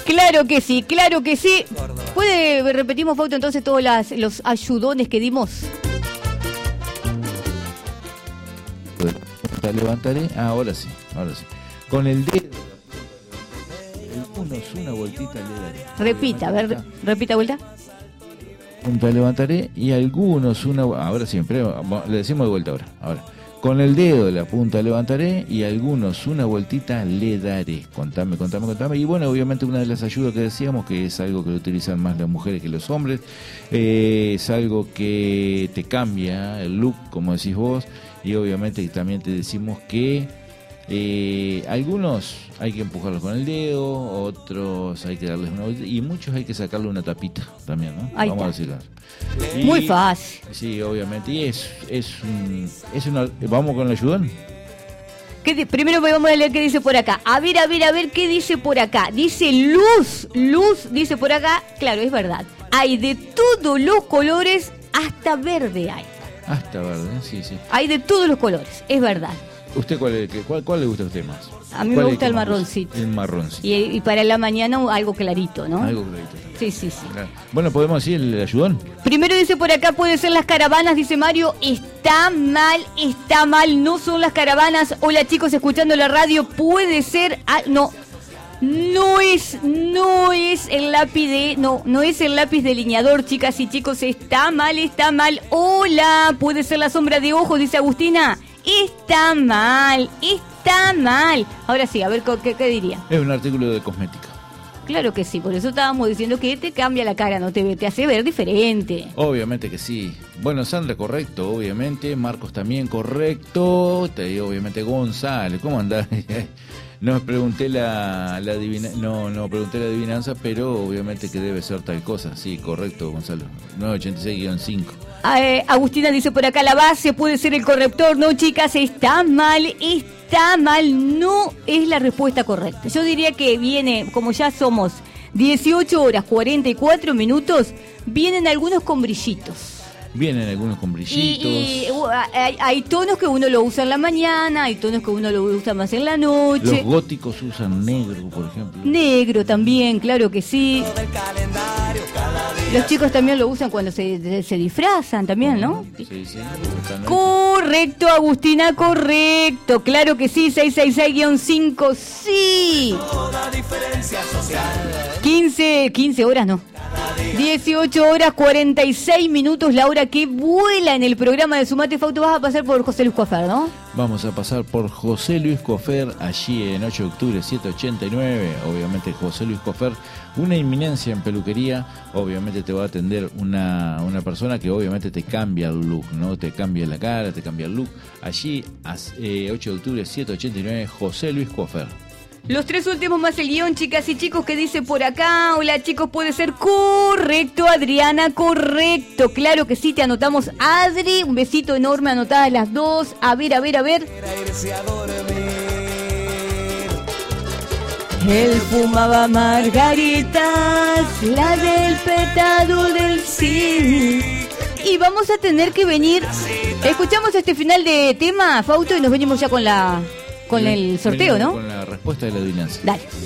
Claro que sí, claro que sí. ¿Puede, repetimos, Fausto, entonces todos los ayudones que dimos? Levantaré, ahora sí. Con el dedo, algunos una vueltita le daré. Repita, a ver, repita vuelta. Punta levantaré y algunos una, ahora siempre, le decimos de vuelta ahora. Con el dedo de la punta levantaré y algunos una vueltita le daré. Contame. Y bueno, obviamente una de las ayudas que decíamos, que es algo que lo utilizan más las mujeres que los hombres, es algo que te cambia el look, como decís vos, y obviamente también te decimos que algunos hay que empujarlos con el dedo, otros hay que darles una vuelta y muchos hay que sacarle una tapita también, ¿no? Ahí Vamos está. a decirlo. Muy fácil. Sí, obviamente. Y es una... ¿Vamos con el ayudón? Primero vamos a leer qué dice por acá. A ver qué dice por acá. Dice luz, dice por acá. Claro, es verdad. Hay de todos los colores, hasta verde hay. Hasta verde, sí. Hay de todos los colores, es verdad. ¿Usted cuál le gusta a usted más? A mí me gusta el marroncito. El marroncito. Y para la mañana algo clarito, ¿no? Algo clarito. Sí. Claro. Bueno, podemos decir el ayudón. Primero dice por acá, puede ser las caravanas, dice Mario. Está mal, no son las caravanas. Hola chicos, escuchando la radio, puede ser... No es el lápiz no es el lápiz delineador, chicas y chicos, está mal. Hola, puede ser la sombra de ojos, dice Agustina. Está mal. Ahora sí, a ver, ¿qué diría? Es un artículo de cosmética. Claro que sí, por eso estábamos diciendo que te cambia la cara, no te hace ver diferente. Obviamente que sí. Bueno, Sandra, correcto, obviamente. Marcos también, correcto. Te digo, obviamente, González. ¿Cómo andás? No pregunté la adivinanza, pero obviamente que debe ser tal cosa. Sí, correcto, Gonzalo. 986-5. Agustina dice por acá, la base puede ser el corrector. No, chicas, está mal, no es la respuesta correcta. Yo diría que viene, como ya somos 18 horas 44 minutos, vienen algunos con brillitos. Vienen algunos con brillitos. Y hay tonos que uno lo usa en la mañana, hay tonos que uno lo usa más en la noche. Los góticos usan negro, por ejemplo. Negro también, claro que sí. Los chicos también lo usan cuando se disfrazan también, ¿no? Sí. Correcto, Agustina, correcto. Claro que sí, 666-5, sí. 15 horas, no. 18 horas 46 minutos, la hora que vuela en el programa de Sumate Fausto. Vas a pasar por José Luis Cofer, ¿no? Vamos a pasar por José Luis Cofer, allí en 8 de octubre 789. Obviamente José Luis Cofer, una inminencia en peluquería. Obviamente te va a atender una persona que obviamente te cambia el look, ¿no? Te cambia la cara, te cambia el look. Allí, 8 de octubre 789, José Luis Cofer. Los tres últimos más el guión, chicas y chicos, que dice por acá. Hola chicos, puede ser correcto, Adriana, correcto. Claro que sí, te anotamos, Adri. Un besito enorme, anotadas las dos. A ver. Él fumaba margaritas, la del petado del sí. Y vamos a tener que venir. Escuchamos este final de tema, Fausto, y nos venimos ya con el sorteo, ¿no? Con la respuesta de la adivinanza. Dale.